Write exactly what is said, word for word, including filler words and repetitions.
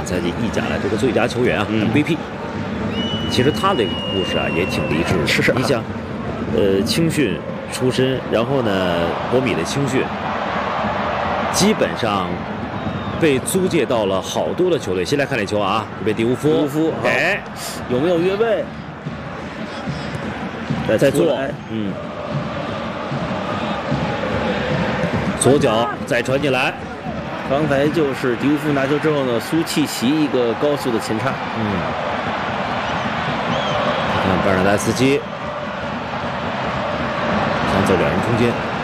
赛季意甲的这个最佳球员啊、 嗯、 M V P。其实他的故事啊也挺励志的。 是是、啊， 你想，呃，青训出身，然后呢，国米的青训，基本上被租借到了好多的球队。先来看这球啊，这边迪乌夫， 迪乌夫， 哎， 有没有越位？ 在在做，嗯，左脚再传进来。 刚才就是迪乌夫拿球之后呢，苏契奇一个高速的前插， 嗯。看贝尔纳代斯基想走两人中间。